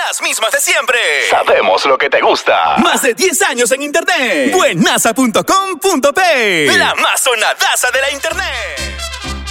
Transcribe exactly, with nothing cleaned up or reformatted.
Las mismas de siempre. Sabemos lo que te gusta. Más de diez años en internet. Buenaza punto com punto pe. La más sonadaza de la internet.